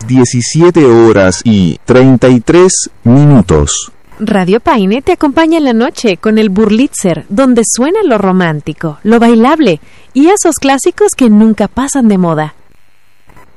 17 horas y 33 minutos. Radio Paine te acompaña en la noche con el Burlitzer, donde suena lo romántico, lo bailable y esos clásicos que nunca pasan de moda.